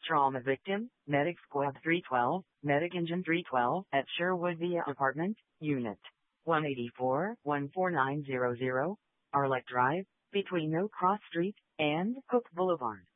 Trauma victim, Medic Squad 312, Medic Engine 312 at Sherwood Via Apartment, Unit 184, 14900, Arlette Drive, between No Cross Street and Cook Boulevard.